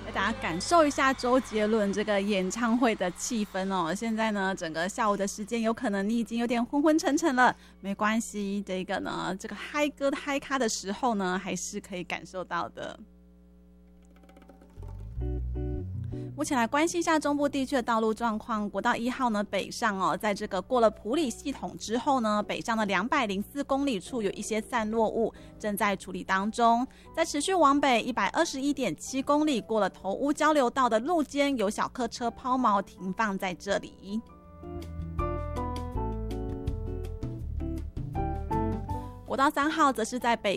带大家感受一下周杰伦这个演唱会的气氛哦。现在呢，整个下午的时间，有可能你已经有点昏昏沉沉了，没关系，这个呢，这个嗨歌嗨咖的时候呢，还是可以感受到的。目前来关心一下中部地区的道路状况。国道1号呢北上哦，在这个过了埔里系统之后呢，北上的204公里处有一些散落物正在处理当中。在持续往北121.7公里过了头屋交流道的路肩，有小客车抛锚停放在这里。国道3号则是在北